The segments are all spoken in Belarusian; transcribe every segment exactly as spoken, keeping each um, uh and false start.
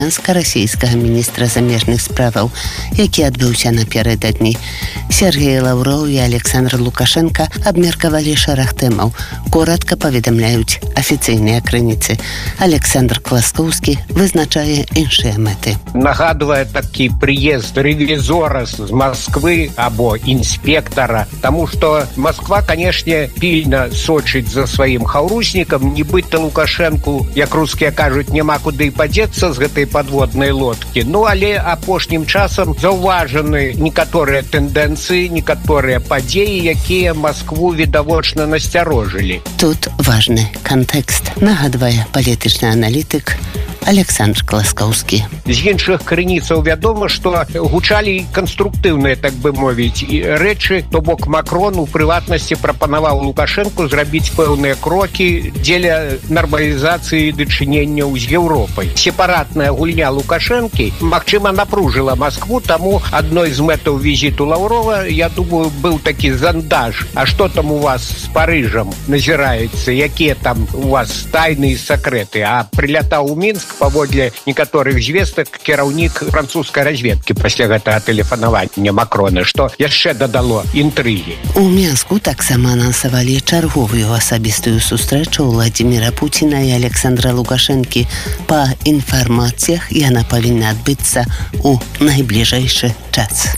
расійскага міністра замежных справаў, які адбыўся напярэдадні. Сергей Лаўроў і Александр Лукашенко абмеркавалі шэраг тэмаў. Коратка паведамляюць афіцыйныя крыніцы. Александр Класкоўскі вызначае іншыя мэты. Нагадвае такі прыезд рэвізора з Москвы або інспектара, таму што Москва, канешне, пільна сочыць за сваім хаўруснікам, нібыта Лукашэнку, як рускія кажуць, няма куды падзецца з гэтай падводнай лодкі. Ну, але апошнім часам заўважаны некаторыя тэндэнцыі, некаторыя падзеі, якія Москву відавочна насцярожылі. Тут важны кантэкст, нагадвае палітычны аналітык Александр Класкоўскі. З іншых крыніцаў вядома, што гучалі канструктыўныя, так бы мовіць, рэчы, то бок Макрон у прыватнасці прапанаваў Лукашэнку зрабіць пэўныя крокі дзеля нармалізацыі дачыненняў з Еўропай. Сепаратная гульня Лукашэнкі, магчыма, напружыла Маскву, таму адной з мэтаў візіту Лаўрова, я думаю, быў такі зандаж. А што там у вас з Парыжам назіраецца? Якія там у вас тайны і сакрэты? А прылятаў у Мінск паводле некаторых звестак кіраўнік французскай разведкі пасля гэтага тэлефанавання Макрона, што яшчэ дадало інтрыгі. У Мінску таксама анансавалі чарговую асабістую сустрэчу Владзіміра Пуціна і Александра Лукашэнкі. Па інфармацыях яна павінна адбыцца ў найбліжэйшы час.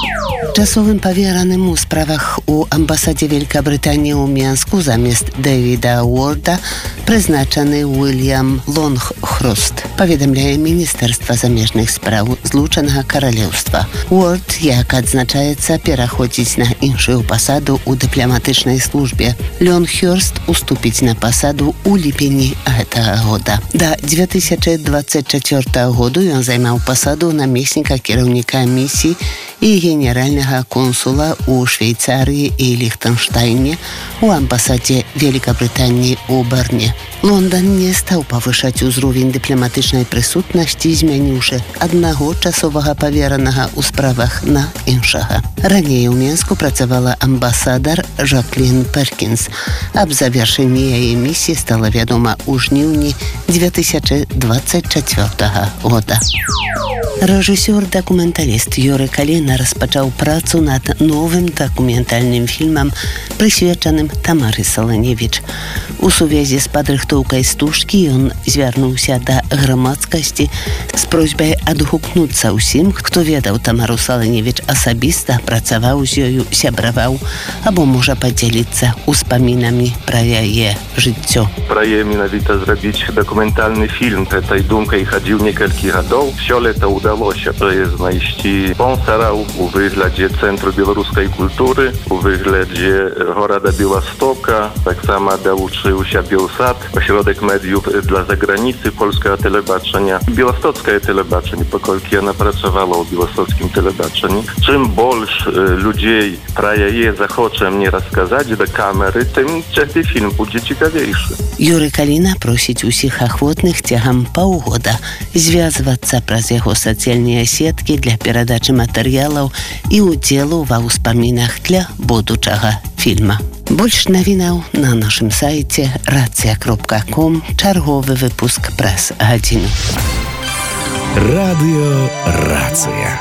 Часовым павераным у справах у амбасадзе Вялікабрытаніі ў Мінску замест Дэвіда Уорда прызначаны Уильям Лонгхрост, паведамляе Міністэрства замежных спраў Злучанага Каралеўства. Уорд, як адзначаецца, пераходзіць на іншую пасаду ў дыпламатычнай службе. Лонгхрост уступіць на пасаду ў ліпені гэтага года. Да дзве тысячы дваццаць чацвёртага году ён займаў пасаду намесніка кіраўніка місіі і генеральнага консула ў Швейцарыі і Ліхтэнштайне, у амбасадзе Вялікабрытаніі ў Берне. Лондан не стаў павышаць узровень дыпламатычнай прысутнасці, змяніўшы аднаго часовага паверанага ў справах на іншага. Раней у Мінску працавала амбасадар Жаклін Перкінс. Аб завершэнні яе місіі стала вядома ў жніўні дзве тысячы дваццаць чацвёртага года. Рэжысёр-дакументаліст Юрый Каліна распачаў працу над новым дакументальным фільмам, прысвечаным Тамары Саланевіч. У сувязі з падрыхтоўкай стужкі ён звярнуўся да грамадскасці з просьбай адгукнуцца ўсім, хто ведаў Тамару Саланевіч асабіста, працаваў з ёю, сябраваў, або можа падзяліцца ўспамінамі пра яе жыццё. Пра яе менавіта зрабіць дакументальны фільм. Гэтай думкай хадзіў некалькі гадоў. Сёлета ўдалося знайсці спонсараў у выглядзе Цэнтру беларускай культуры, у выглядзе горада Беластока, таксама далучыўся Белсад, асяродак медыяў для заграніцы польскага тэлебачання, беластоцкае тэлебачанне, паколькі яна працавала ў беластоцкім тэлебачанні. Чым больш людзей пра яе захоча мне расказаць да камеры, тым гэты фільм будзе цікавейшы. Юрый Каліна просіць усіх ахвотных цягам паўгода звязвацца праз яго сацыяльныя сеткі для перадачы матэрыялаў і ўдзелу ва ўспамінах для будучага фільма. Больш навінаў на нашым сайце рацыя кропка ком, чарговы выпуск прэс-гадзіны. Радыё Рацыя.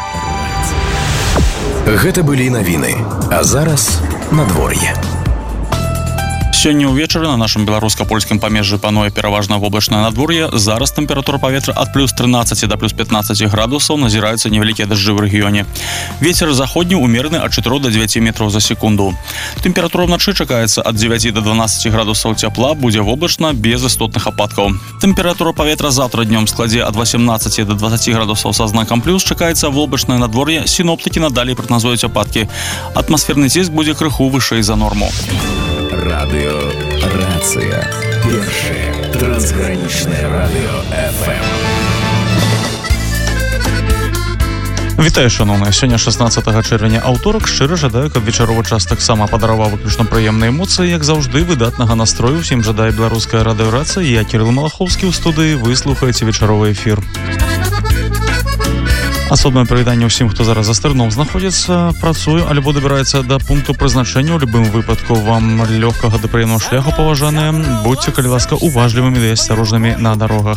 Гэта былі навіны, а зараз надвор'е. Сёння ўвечары на нашым беларуска-польскім памежжы пануе пераважна воблачнае надвор'е. Зараз тэмпература паветра ад плюс трынаццаці да плюс пятнаццаці градусаў, назіраюцца невялікія дажджы ў рэгіёне. Вецер заходні ўмераны ад чатырох да дзевяці метраў за секунду. Тэмпература ўначы чакаецца ад дзевяці да дванаццаці градусаў цяпла, будзе воблачна без істотных ападкаў. Тэмпература паветра заўтра днём складзе ад васямнаццаці да дваццаці градусаў са знакам плюс, чакаецца воблачнае надвор'е, сіноптыкі надалей прагназуюць ападкі. Атмасферны ціск будзе крыху вышэй за норму. Радыё Рацыя. Першае трансгранічнае радыё эф эм. Вітаю, шановныя. Сёння шаснаццатага чэрвеня, аўторак. Шчыра жадаю, каб вечаровы час таксама падараваў выключна прыемныя эмоцыі. Як заўжды, выдатнага настрою. Усім жадаю беларуская радыё Рацыя. Я Кірыл Малахоўскі ў студыі. Вы слухаеце вечаровы эфір. Асобнае прывітанне ўсім, хто зараз за стырном знаходзіцца, працуе, альбо дабіраецца да пункту прызначэння. У любым выпадку вам лёгкага да прыемнага шляху, паважаныя. Будьце, калі ласка, уважлівымі ды асцярожнымі на дарогах.